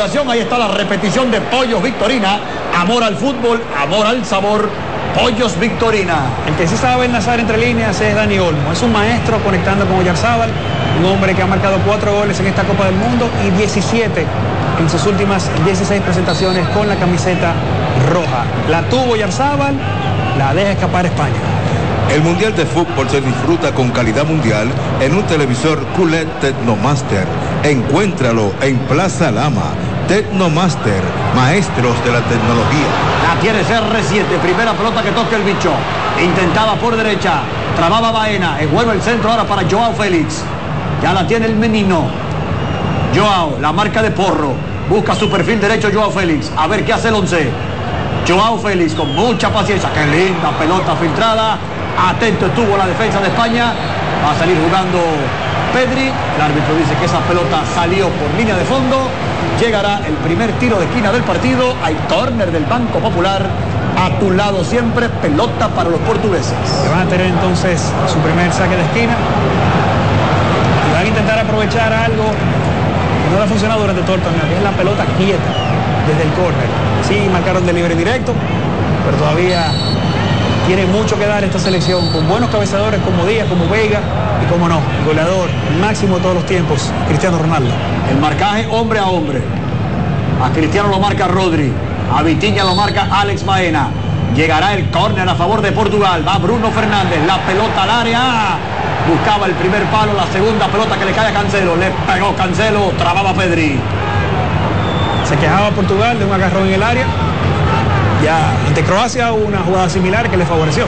triangulación. Ahí está la repetición de Pollos Victorina. Amor al fútbol, amor al sabor. Pollos Victorina. El que sí sabe enlazar entre líneas es Dani Olmo. Es un maestro conectando con Oyarzábal, un hombre que ha marcado 4 goles en esta Copa del Mundo y 17 en sus últimas 16 presentaciones con la camiseta roja. La tuvo Oyarzábal, la deja escapar España. El Mundial de Fútbol se disfruta con calidad mundial en un televisor QLED Tecnomaster. Encuéntralo en Plaza Lama. Tecnomaster, maestros de la tecnología. La tiene CR7, primera pelota que toca el bicho. Intentaba por derecha, trababa Baena. Es bueno el centro ahora para Joao Félix. Ya la tiene el menino. Joao, la marca de Porro. Busca su perfil derecho Joao Félix. A ver qué hace el 11. Joao Félix con mucha paciencia. Qué linda pelota filtrada. Atento estuvo la defensa de España. Va a salir jugando Pedri. El árbitro dice que esa pelota salió por línea de fondo. Llegará el primer tiro de esquina del partido. Hay córner del Banco Popular. A tu lado siempre, pelota para los portugueses. Que van a tener entonces su primer saque de esquina. Y van a intentar aprovechar algo que no le ha funcionado durante todo el torneo, que es la pelota quieta desde el córner. Sí, marcaron de libre directo, pero todavía tiene mucho que dar esta selección, con buenos cabezadores como Díaz, como Veiga y como no, el goleador, el máximo de todos los tiempos, Cristiano Ronaldo. El marcaje hombre a hombre. A Cristiano lo marca Rodri, a Vitinha lo marca Alex Baena. Llegará el córner a favor de Portugal, va Bruno Fernández, la pelota al área. Buscaba el primer palo, la segunda pelota que le cae a Cancelo, le pegó Cancelo, trababa Pedri. Se quejaba Portugal de un agarrón en el área. Ya ante Croacia hubo una jugada similar que le favoreció.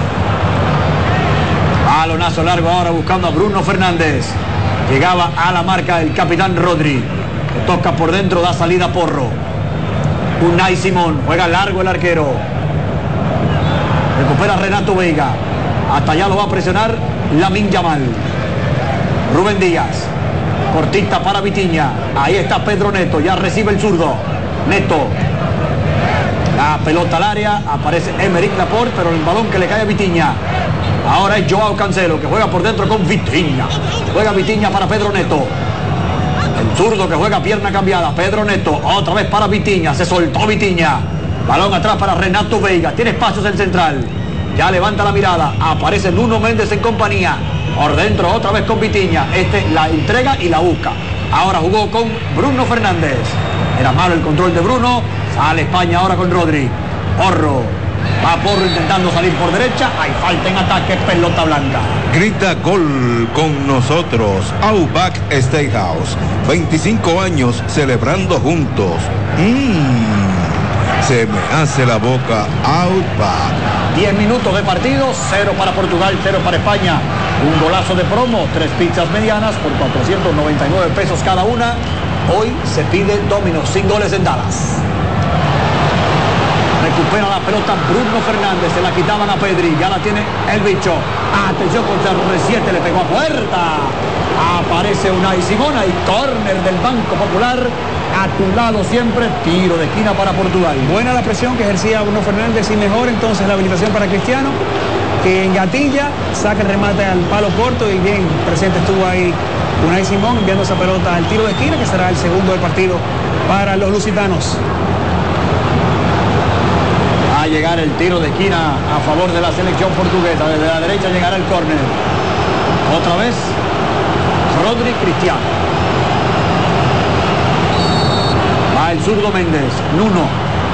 Balonazo largo ahora buscando a Bruno Fernández. Llegaba a la marca el capitán Rodri. Le toca por dentro, da salida Porro. Unai Simón, juega largo el arquero. Recupera Renato Veiga. Hasta allá lo va a presionar Lamine Yamal. Rubén Díaz. Cortita para Vitinha. Ahí está Pedro Neto, ya recibe el zurdo. Neto. La pelota al área, aparece Aymeric Laporte, pero el balón que le cae a Vitinha. Ahora es Joao Cancelo, que juega por dentro con Vitinha. Juega Vitinha para Pedro Neto. El zurdo que juega pierna cambiada, Pedro Neto, otra vez para Vitinha, se soltó Vitinha. Balón atrás para Renato Veiga, tiene espacios el central. Ya levanta la mirada, aparece Nuno Méndez en compañía. Por dentro otra vez con Vitinha, la entrega y la busca. Ahora jugó con Bruno Fernández. Era malo el control de Bruno. Sale España ahora con Rodri. Porro. Va Porro intentando salir por derecha. Hay falta en ataque, pelota blanca. Grita gol con nosotros. Outback Steakhouse. 25 años celebrando juntos. Se me hace la boca Outback. 10 minutos de partido. 0 para Portugal, 0 para España. Un golazo de promo. 3 pizzas medianas por 499 pesos cada una. Hoy se pide Domino's, sin goles en Dallas. Recupera la pelota Bruno Fernández, se la quitaban a Pedri, ya la tiene el bicho. Atención con CR7, le pegó a puerta. Aparece Unai Simón, y córner del Banco Popular. A tu lado siempre, tiro de esquina para Portugal. Buena la presión que ejercía Bruno Fernández y mejor entonces la habilitación para Cristiano, que en gatilla saca el remate al palo corto y bien presente estuvo ahí Unai Simón enviando esa pelota al tiro de esquina, que será el segundo del partido para los lusitanos. Va a llegar el tiro de esquina a favor de la selección portuguesa. Desde la derecha llegará el córner. Otra vez Rodri Cristiano. Va el zurdo Méndez. Nuno.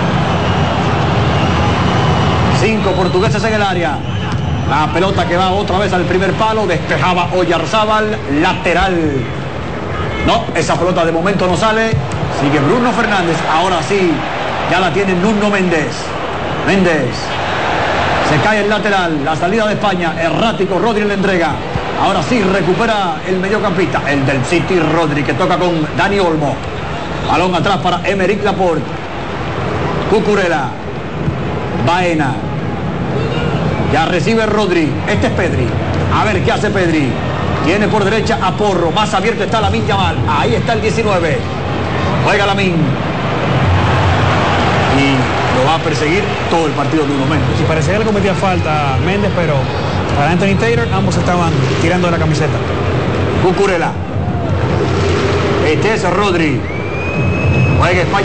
5 portugueses en el área. La pelota que va otra vez al primer palo. Despejaba Oyarzábal. Lateral. No, esa pelota de momento no sale. Sigue Bruno Fernández. Ahora sí. Ya la tiene Nuno Méndez. Méndez. Se cae el lateral. La salida de España. Errático. Rodri le entrega. Ahora sí recupera el mediocampista. El del City, Rodri, que toca con Dani Olmo. Balón atrás para Aymeric Laporte. Cucurella. Baena. Ya recibe Rodri. Este es Pedri. A ver qué hace Pedri. Tiene por derecha a Porro. Más abierto está Lamine Yamal. Ahí está el 19. Juega Lamine. Y lo va a perseguir todo el partido de Nuno Méndez. Y parecía que le cometía falta Méndez, pero para Anthony Taylor ambos estaban tirando de la camiseta. Cucurella. Este es Rodri. Juega España.